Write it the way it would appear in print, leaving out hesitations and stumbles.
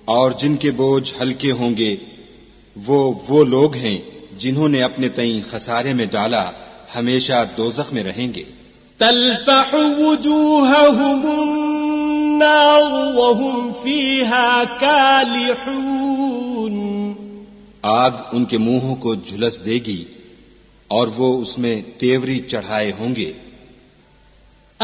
और जिनके बोझ हल्के होंगे वो लोग हैं जिन्होंने अपने तई खसारे में डाला, हमेशा दोज़ख में रहेंगे। तल्फहु वुजूहहुम नार वहुम फीहा कालिहून। आग उनके मुंहों को झुलस देगी और वो उसमें तेवरी चढ़ाए होंगे।